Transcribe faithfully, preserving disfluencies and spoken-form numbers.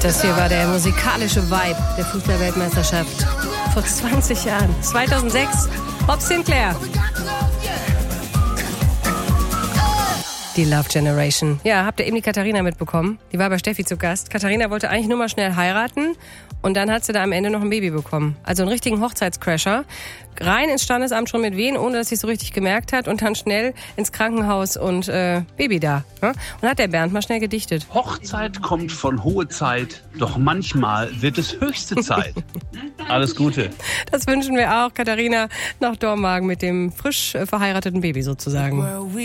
Das hier war der musikalische Vibe der Fußball-Weltmeisterschaft vor zwanzig Jahren. zweitausendsechs, Bob Sinclair. Die Love Generation. Ja, habt ihr eben die Katharina mitbekommen? Die war bei Steffi zu Gast. Katharina wollte eigentlich nur mal schnell heiraten und dann hat sie da am Ende noch ein Baby bekommen. Also einen richtigen Hochzeitscrasher. Rein ins Standesamt schon mit Wehen, ohne dass sie es so richtig gemerkt hat und dann schnell ins Krankenhaus und äh, Baby da. Ne? Und hat der Bernd mal schnell gedichtet. Hochzeit kommt von hohe Zeit, doch manchmal wird es höchste Zeit. Alles Gute. Das wünschen wir auch, Katharina, nach Dormagen mit dem frisch verheirateten Baby sozusagen.